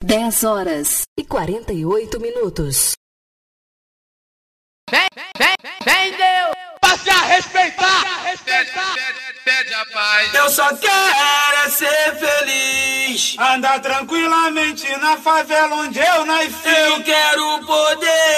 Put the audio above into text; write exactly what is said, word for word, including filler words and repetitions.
dez horas e quarenta e oito minutos. Vem, vem, vem, Deus! Passe a respeitar! respeitar. Pede, pede, pede a paz. Eu só quero é ser feliz, andar tranquilamente na favela onde eu nasci. Eu quero poder